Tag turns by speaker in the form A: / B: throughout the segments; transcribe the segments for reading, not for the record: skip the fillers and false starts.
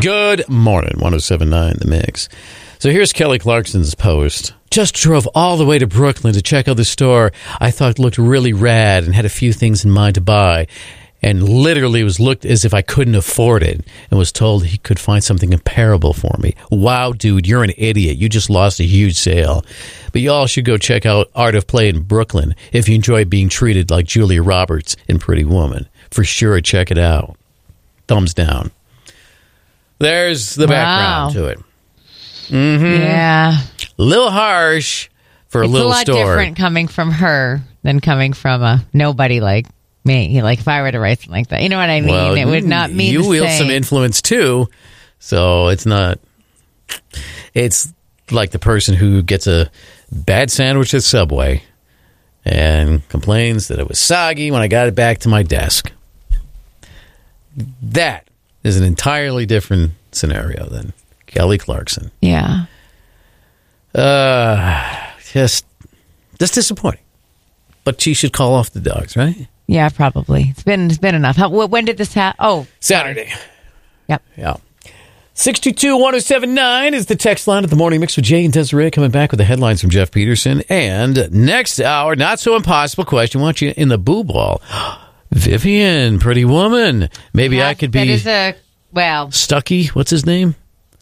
A: Good morning, 107.9 The Mix. So here's Kelly Clarkson's post. Just drove all the way to Brooklyn to check out the store I thought looked really rad and had a few things in mind to buy. And literally looked as if I couldn't afford it and was told he could find something comparable for me. Wow, dude, you're an idiot. You just lost a huge sale. But y'all should go check out Art of Play in Brooklyn if you enjoy being treated like Julia Roberts in Pretty Woman. For sure, check it out. Thumbs down. There's the background to it. Mm-hmm.
B: Yeah.
A: A little harsh for a little store.
B: It's a lot different coming from her than coming from a nobody like me. Like if I were to write something like that. You know what I mean?
A: Well,
B: it would not mean
A: you
B: the
A: wield
B: same.
A: some influence too, so it's not. It's like the person who gets a bad sandwich at Subway and complains that it was soggy when I got it back to my desk. That is an entirely different scenario than Kelly Clarkson.
B: Yeah.
A: Just disappointing. But she should call off the dogs, right?
B: Yeah, probably. It's been enough. When did this happen? Oh,
A: Saturday.
B: Yep.
A: Yeah. 622-1079 is the text line at the Morning Mix with Jay and Desiree, coming back with the headlines from Jeff Peterson. And next hour, not so impossible question. I want you in the boo ball. Vivian, Pretty Woman. Maybe I could be...
B: That is
A: Stucky, what's his name?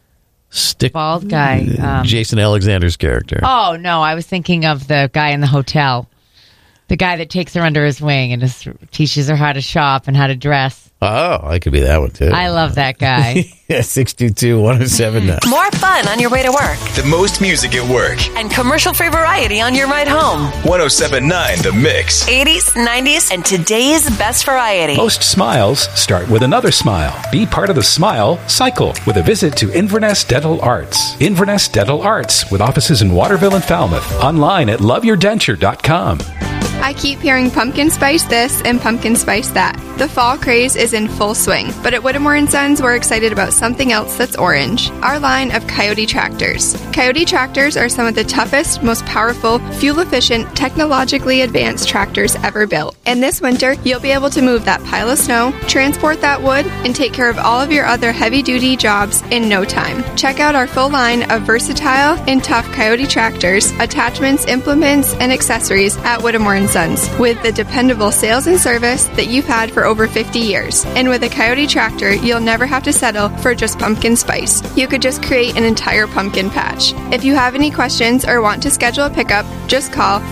B: Bald guy.
A: Jason Alexander's character.
B: Oh, no, I was thinking of the guy in the hotel. The guy that takes her under his wing and just teaches her how to shop and how to dress.
A: Oh, I could be that one, too.
B: I love that guy.
A: 622-1079.
C: More fun on your way to work.
D: The most music at work.
C: And commercial-free variety on your ride home.
D: 107.9 The Mix.
C: 80s, 90s, and today's best variety.
E: Most smiles start with another smile. Be part of the smile cycle with a visit to Inverness Dental Arts. Inverness Dental Arts with offices in Waterville and Falmouth. Online at loveyourdenture.com.
F: I keep hearing pumpkin spice this and pumpkin spice that. The fall craze is in full swing, but at Whittemore & Sons, we're excited about something else that's orange. Our line of Coyote tractors. Coyote tractors are some of the toughest, most powerful, fuel-efficient, technologically advanced tractors ever built. And this winter, you'll be able to move that pile of snow, transport that wood, and take care of all of your other heavy-duty jobs in no time. Check out our full line of versatile and tough Coyote tractors, attachments, implements, and accessories at Whittemore & Sons, with the dependable sales and service that you've had for over 50 years. And with a Coyote tractor, you'll never have to settle for just pumpkin spice. You could just create an entire pumpkin patch. If you have any questions or want to schedule a pickup, just call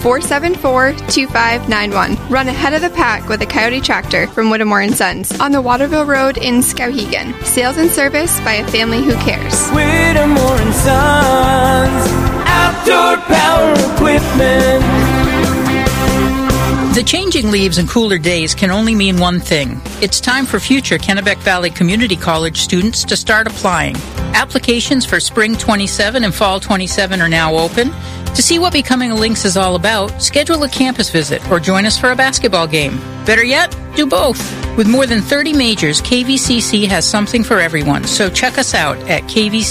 F: 474-2591. Run ahead of the pack with a Coyote tractor from Whittemore & Sons on the Waterville Road in Skowhegan. Sales and service by a family who cares.
G: Whittemore & Sons, outdoor power equipment.
H: The changing leaves and cooler days can only mean one thing. It's time for future Kennebec Valley Community College students to start applying. Applications for Spring 27 and Fall 27 are now open. To see what Becoming a Lynx is all about, schedule a campus visit or join us for a basketball game. Better yet, do both. With more than 30 majors, KVCC has something for everyone, so check us out at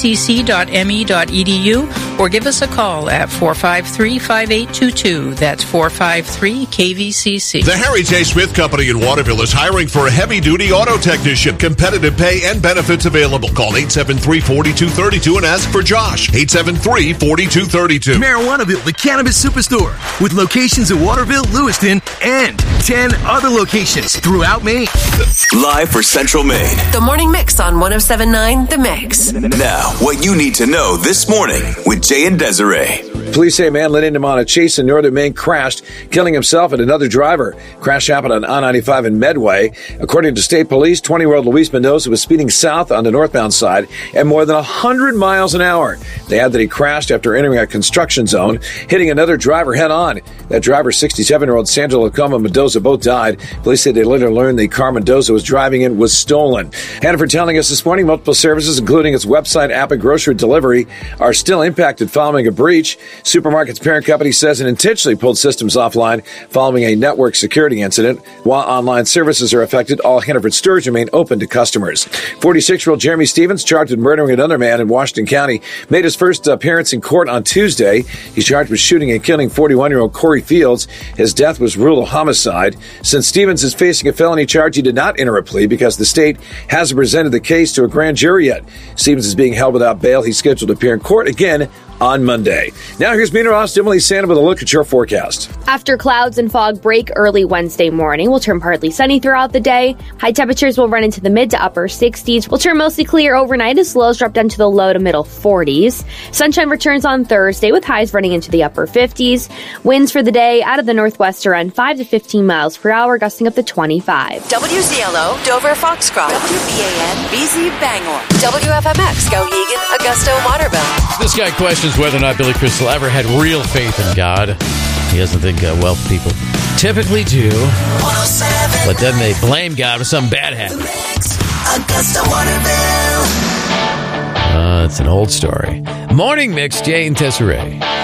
H: kvcc.me.edu or give us a call at 453-5822. That's 453-KVCC.
I: The Harry J. Smith Company in Waterville is hiring for a heavy-duty auto technician. Competitive pay and benefits available. Call 873-4232 and ask for Josh. 873-4232.
J: Marijuanaville, the cannabis superstore, with locations in Waterville, Lewiston, and 10 other locations throughout Maine.
D: Live for Central Maine.
C: The Morning Mix on 107.9 The Mix.
D: Now, what you need to know this morning with Jay and Desiree.
K: Police say a man led him on a chase in northern Maine crashed, killing himself and another driver. Crash happened on I-95 in Medway. According to state police, 20-year-old Luis Mendoza was speeding south on the northbound side at more than 100 miles an hour. They add that he crashed after entering a construction zone, hitting another driver head-on. That driver, 67-year-old Sandra Lacoma Mendoza, both died. Police said they later learned the car Mendoza was driving in was stolen. Hannaford telling us this morning multiple services, including its website, app, and grocery delivery, are still impacted following a breach. Supermarket's parent company says it intentionally pulled systems offline following a network security incident. While online services are affected, all Hannaford stores remain open to customers. 46-year-old Jeremy Stevens, charged with murdering another man in Washington County, made his first appearance in court on Tuesday. He's charged with shooting and killing 41-year-old Corey Fields. His death was ruled a homicide. Since Stevens is facing a felony charge, he did not enter a plea because the state hasn't presented the case to a grand jury yet. Stevens is being held without bail. He's scheduled to appear in court again on Monday. Now here's meteorologist Emily Santa with a look at your forecast.
L: After clouds and fog break early Wednesday morning, we'll turn partly sunny throughout the day. High temperatures will run into the mid to upper 60s. We'll turn mostly clear overnight as lows drop down to the low to middle 40s. Sunshine returns on Thursday with highs running into the upper 50s. Winds for the day out of the northwest around 5 to 15 miles per hour, gusting up to 25.
C: WZLO, Dover, Foxcroft. WBAN, BZ, Bangor. WFMX, Skowhegan, Augusta, Waterville.
A: This guy questions whether or not Billy Crystal ever had real faith in God. He doesn't think wealth people typically do. But then they blame God when something bad happens.
G: Augusta, Waterville.
A: It's an old story. Morning Mix, Jay and Tesserae.